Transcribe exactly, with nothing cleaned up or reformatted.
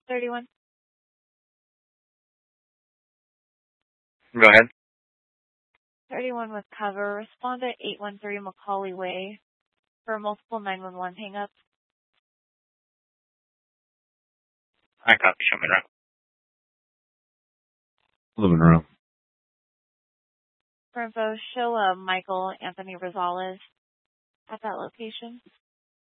thirty-one. Go ahead. thirty-one with cover. Respond at eight one three Macaulay Way for multiple nine one one hang-ups. I copy. Show Monroe. Monroe. For info, show uh, Michael Anthony Rosales at that location.